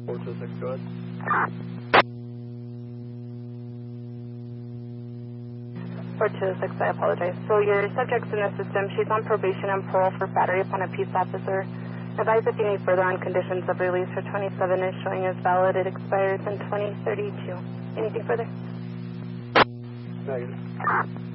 426, go ahead. 426, I apologize. So your subject's in the system. She's on probation and parole for battery upon a peace officer. Advise if you need further on conditions of release. Her 27 is showing as valid. It expires in 2032. Anything further? Negative.